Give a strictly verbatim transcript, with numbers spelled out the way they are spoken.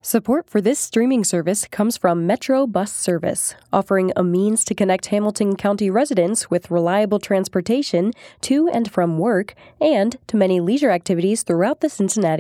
Support for this streaming service comes from Metro Bus Service, offering a means to connect Hamilton County residents with reliable transportation to and from work and to many leisure activities throughout the Cincinnati